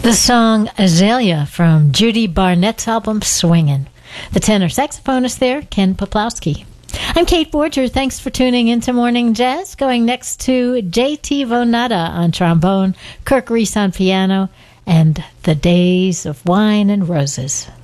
The song Azalea from Judy Barnett's album Swingin'. The tenor saxophonist there, Ken Poplowski. I'm Kate Forger. Thanks for tuning into Morning Jazz. Going next to J.T. Vonada on trombone, Kirk Reese on piano, and The Days of Wine and Roses.